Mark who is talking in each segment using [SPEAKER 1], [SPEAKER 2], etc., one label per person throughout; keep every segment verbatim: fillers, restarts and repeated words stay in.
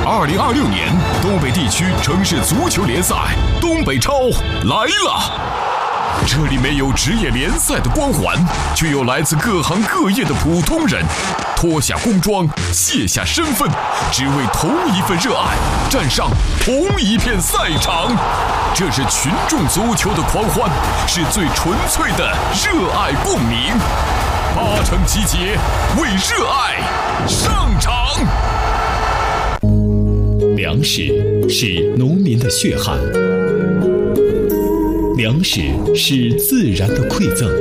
[SPEAKER 1] 二零二六年东北地区城市足球联赛东北超来了。这里没有职业联赛的光环，却有来自各行各业的普通人，脱下工装，卸下身份，只为同一份热爱，站上同一片赛场。这是群众足球的狂欢，是最纯粹的热爱共鸣。八成集结，为热爱上场。
[SPEAKER 2] 粮食是农民的血汗，粮食是自然的馈赠，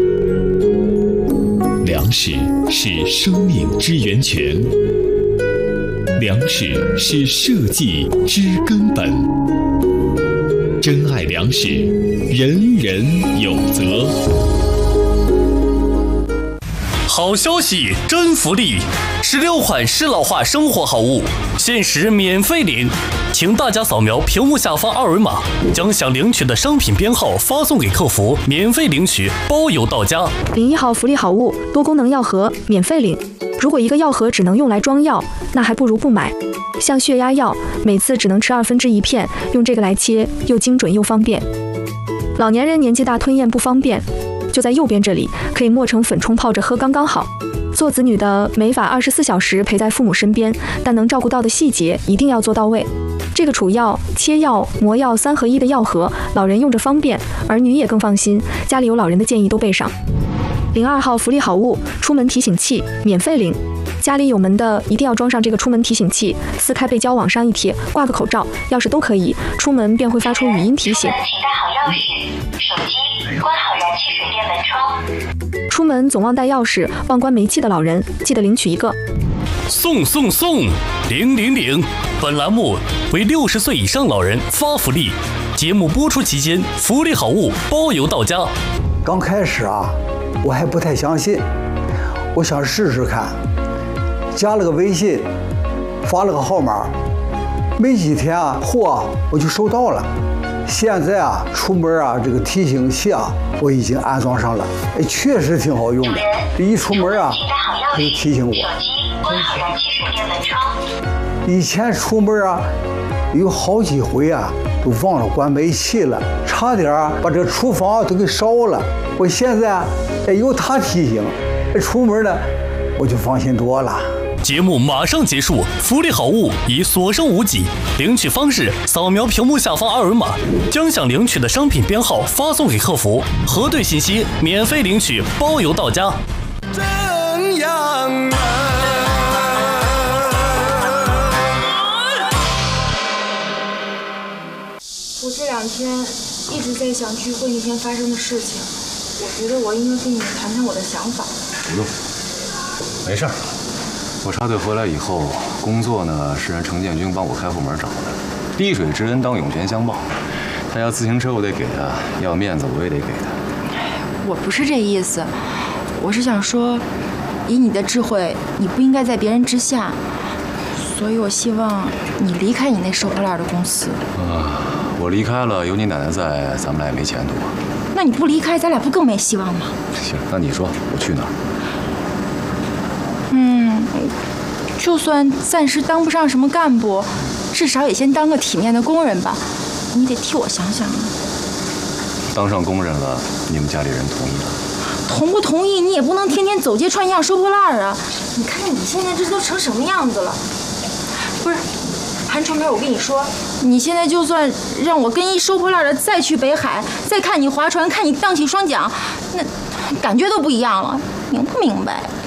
[SPEAKER 2] 粮食是生命之源泉，粮食是社稷之根本。珍爱粮食，人人有责。
[SPEAKER 3] 好消息，真福利！十六款适老化生活好物，限时免费领，请大家扫描屏幕下方二维码，将想领取的商品编号发送给客服，免费领取，包邮到家。
[SPEAKER 4] 领一号福利好物，多功能药盒免费领。如果一个药盒只能用来装药，那还不如不买。像血压药，每次只能吃二分之一片，用这个来切，又精准又方便。老年人年纪大吞咽不方便，就在右边这里，可以磨成粉冲泡着喝刚刚好。做子女的没法二十四小时陪在父母身边，但能照顾到的细节一定要做到位。这个储药、切药、磨药三合一的药盒，老人用着方便，儿女也更放心。家里有老人的建议都备上。零二号福利好物，出门提醒器免费领。家里有门的一定要装上这个出门提醒器，撕开背胶往上一贴，挂个口罩、钥匙都可以，出门便会发出语音提醒。
[SPEAKER 5] 请带好钥匙、手机，关好燃气水电门窗。
[SPEAKER 4] 出门总忘带钥匙、忘关煤气的老人，记得领取一个。
[SPEAKER 3] 送送送，领领领！本栏目为六十岁以上老人发福利，节目播出期间，福利好物包邮到家。
[SPEAKER 6] 刚开始啊，我还不太相信，我想试试看。加了个微信，发了个号码，没几天啊，货啊我就收到了。现在啊，出门啊，这个提醒器啊，我已经安装上了，哎，确实挺好用的。一出门啊，它就提醒我。
[SPEAKER 5] 手机关好燃气水电门窗。
[SPEAKER 6] 以前出门啊，有好几回啊，都忘了关煤气了，差点啊把这厨房都给烧了。我现在啊，哎，有它提醒，哎，出门呢，我就放心多了。
[SPEAKER 3] 节目马上结束，福利好物已所剩无几。领取方式：扫描屏幕下方二维码，将想领取的商品编号发送给客服，核对信息，免费领取，包邮到家。
[SPEAKER 7] 正阳门。
[SPEAKER 8] 我这两天一直在想聚会那天发生的事情，我觉得我应该跟你谈谈我的想法。
[SPEAKER 9] 不用，没事儿。我插队回来以后，工作呢是让程建军帮我开后门找的，滴水之恩当涌泉相报。他要自行车我得给他，要面子我也得给他。
[SPEAKER 8] 我不是这意思，我是想说，以你的智慧，你不应该在别人之下，所以我希望你离开你那收破烂的公司。
[SPEAKER 9] 啊，我离开了，有你奶奶在，咱们俩也没前途啊。
[SPEAKER 8] 那你不离开，咱俩不更没希望吗？
[SPEAKER 9] 行，那你说我去哪儿？
[SPEAKER 8] 嗯，就算暂时当不上什么干部，至少也先当个体面的工人吧。你得替我想想啊。
[SPEAKER 9] 当上工人了，你们家里人同意了？
[SPEAKER 8] 同不同意，你也不能天天走街串巷收破烂啊！你看看你现在这都成什么样子了？不是，韩春梅，我跟你说，你现在就算让我跟一收破烂的再去北海，再看你划船，看你荡起双桨，那感觉都不一样了，明不明白？